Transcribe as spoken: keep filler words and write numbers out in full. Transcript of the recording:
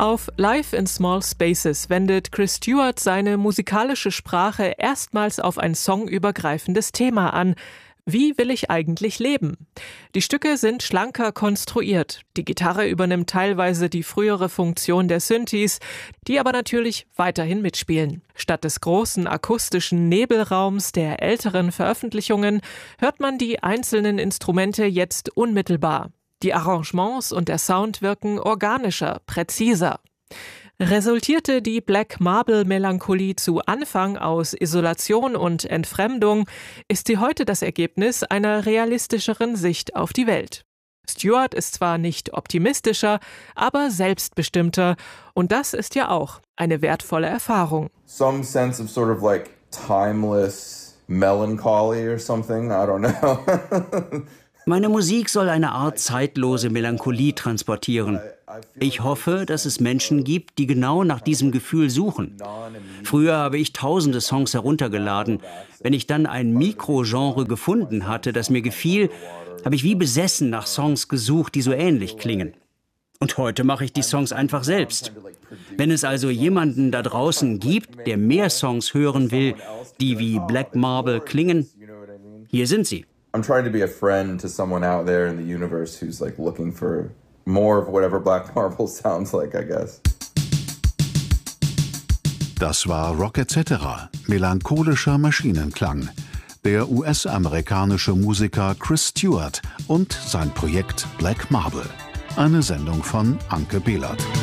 Auf Live in Small Spaces wendet Chris Stewart seine musikalische Sprache erstmals auf ein songübergreifendes Thema an. Wie will ich eigentlich leben? Die Stücke sind schlanker konstruiert. Die Gitarre übernimmt teilweise die frühere Funktion der Synthes, die aber natürlich weiterhin mitspielen. Statt des großen akustischen Nebelraums der älteren Veröffentlichungen hört man die einzelnen Instrumente jetzt unmittelbar. Die Arrangements und der Sound wirken organischer, präziser. Resultierte die Black Marble Melancholie zu Anfang aus Isolation und Entfremdung, ist sie heute das Ergebnis einer realistischeren Sicht auf die Welt. Stewart ist zwar nicht optimistischer, aber selbstbestimmter, und das ist ja auch eine wertvolle Erfahrung. Some sense of sort of like timeless melancholy or something, I don't know. Meine Musik soll eine Art zeitlose Melancholie transportieren. Ich hoffe, dass es Menschen gibt, die genau nach diesem Gefühl suchen. Früher habe ich tausende Songs heruntergeladen. Wenn ich dann ein Mikrogenre gefunden hatte, das mir gefiel, habe ich wie besessen nach Songs gesucht, die so ähnlich klingen. Und heute mache ich die Songs einfach selbst. Wenn es also jemanden da draußen gibt, der mehr Songs hören will, die wie Black Marble klingen, hier sind sie. I'm trying to be a friend to someone out there in the universe who's like looking for more of whatever Black Marble sounds like, I guess. Das war Rock et cetera, melancholischer Maschinenklang. Der U S-amerikanische Musiker Chris Stewart und sein Projekt Black Marble. Eine Sendung von Anke Behlert.